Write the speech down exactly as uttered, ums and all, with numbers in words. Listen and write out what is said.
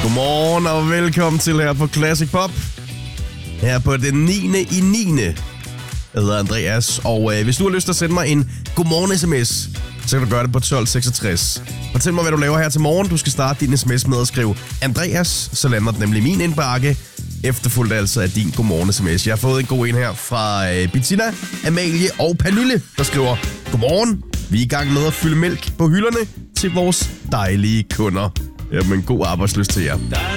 Godmorgen og velkommen til her på Classic Pop. Her på den niende i niende Jeg hedder Andreas, og øh, hvis du har lyst til at sende mig en godmorgen-sms, så kan du gøre det på tolv seksogtres. Fortæl mig, hvad du laver her til morgen. Du skal starte din sms med at skrive Andreas, så lander den nemlig min indbakke. Efterfulgt altså af din godmorgen-sms. Jeg har fået en god en her fra øh, Bettina, Amalie og Pernille, der skriver: Godmorgen, vi er i gang med at fylde mælk på hylderne til vores dejlige kunder. Jamen, god arbejdsløst til jer.